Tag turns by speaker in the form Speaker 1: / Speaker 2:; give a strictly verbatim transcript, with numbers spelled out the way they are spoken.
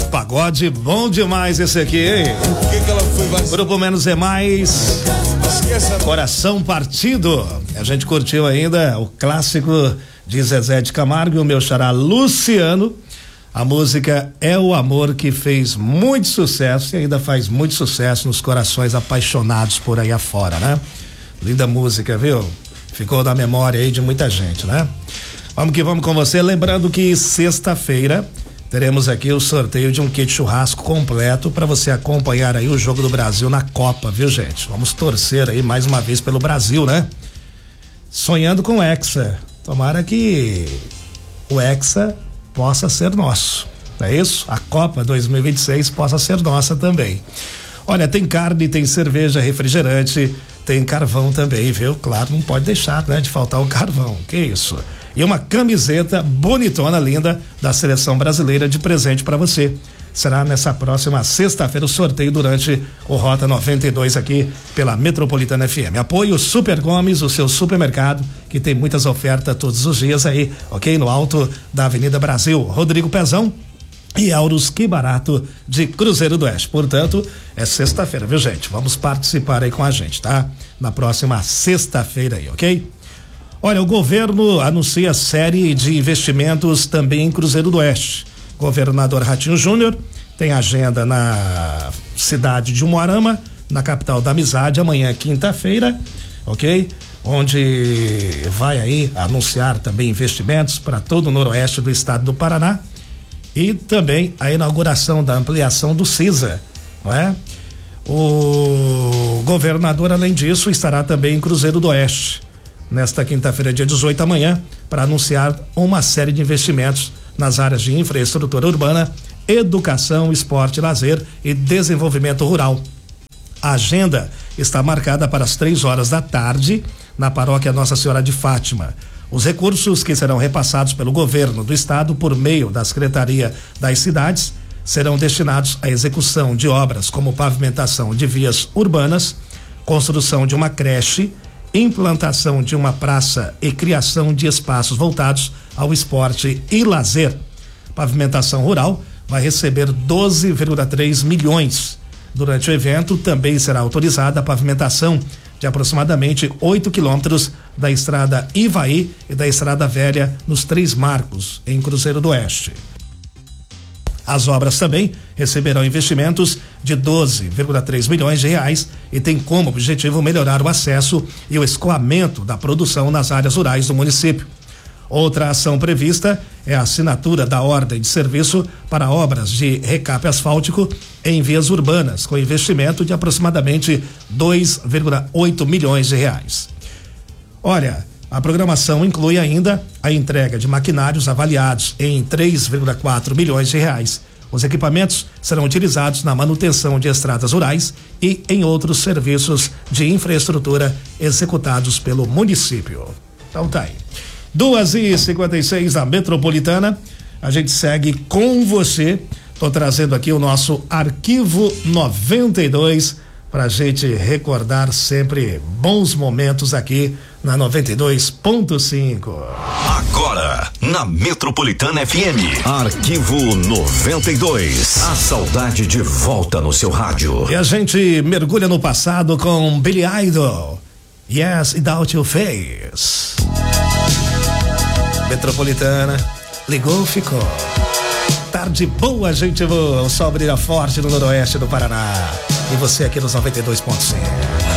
Speaker 1: pagode bom demais esse aqui, hein?
Speaker 2: Por que que ela foi vac...
Speaker 1: Grupo Menos é Mais, Coração Partido. A gente curtiu ainda o clássico de Zezé de Camargo e o meu xará Luciano. A música É o Amor, que fez muito sucesso e ainda faz muito sucesso nos corações apaixonados por aí afora, né? Linda música, viu? Ficou na memória aí de muita gente, né? Vamos que vamos com você, lembrando que sexta-feira teremos aqui o sorteio de um kit churrasco completo para você acompanhar aí o jogo do Brasil na Copa, viu, gente? Vamos torcer aí mais uma vez pelo Brasil, né? Sonhando com o Hexa. Tomara que o Hexa possa ser nosso, não é isso? A Copa dois mil e vinte e seis possa ser nossa também. Olha, tem carne, tem cerveja, refrigerante, tem carvão também, viu? Claro, não pode deixar, né, de faltar o carvão, que isso? E uma camiseta bonitona, linda, da Seleção Brasileira de presente para você. Será nessa próxima sexta-feira o sorteio durante o Rota noventa e dois aqui pela Metropolitana F M. Apoio Super Gomes, o seu supermercado, que tem muitas ofertas todos os dias aí, ok? No alto da Avenida Brasil. Rodrigo Pezão e Auros, que barato, de Cruzeiro do Oeste. Portanto, é sexta-feira, viu, gente? Vamos participar aí com a gente, tá? Na próxima sexta-feira aí, ok? Olha, o governo anuncia série de investimentos também em Cruzeiro do Oeste. Governador Ratinho Júnior tem agenda na cidade de Umuarama, na capital da Amizade, amanhã, quinta-feira, ok? Onde vai aí anunciar também investimentos para todo o noroeste do estado do Paraná e também a inauguração da ampliação do CISA, não é? O governador, além disso, estará também em Cruzeiro do Oeste nesta quinta-feira, dia dezoito, amanhã, para anunciar uma série de investimentos nas áreas de infraestrutura urbana, educação, esporte, lazer e desenvolvimento rural. A agenda está marcada para as três horas da tarde na paróquia Nossa Senhora de Fátima. Os recursos que serão repassados pelo governo do estado por meio da Secretaria das Cidades serão destinados à execução de obras como pavimentação de vias urbanas, construção de uma creche, implantação de uma praça e criação de espaços voltados ao esporte e lazer. Pavimentação rural vai receber doze vírgula três milhões. Durante o evento também será autorizada a pavimentação de aproximadamente oito quilômetros da estrada Ivaí e da estrada Velha nos Três Marcos, em Cruzeiro do Oeste. As obras também receberão investimentos de doze vírgula três milhões de reais e tem como objetivo melhorar o acesso e o escoamento da produção nas áreas rurais do município. Outra ação prevista é a assinatura da ordem de serviço para obras de recape asfáltico em vias urbanas, com investimento de aproximadamente dois vírgula oito milhões de reais. Olha, a programação inclui ainda a entrega de maquinários avaliados em três vírgula quatro milhões de reais. Os equipamentos serão utilizados na manutenção de estradas rurais e em outros serviços de infraestrutura executados pelo município. Então tá aí. duas e cinquenta e seis da Metropolitana. A gente segue com você. Tô trazendo aqui o nosso Arquivo noventa e dois pra gente recordar sempre bons momentos aqui na noventa e dois ponto cinco.
Speaker 3: Agora, na Metropolitana F M, Arquivo noventa e dois. A saudade de volta no seu rádio.
Speaker 1: E a gente mergulha no passado com Billy Idol. Yes, Without Your Face. Metropolitana, ligou, ficou. Tarde boa, gente boa. O sol brilha forte no noroeste do Paraná. E você aqui nos noventa e dois ponto cinco.